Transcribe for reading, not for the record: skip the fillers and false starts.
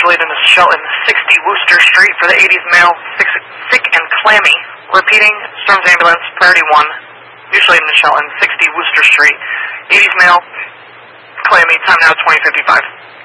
mutual aid in Shelton, 60 Wooster Street for the 80s male, sick and clammy. Repeating, Storms Ambulance, priority 1, mutual aid in Shelton, 60 Wooster Street, 80s male, clammy, time now 20:55.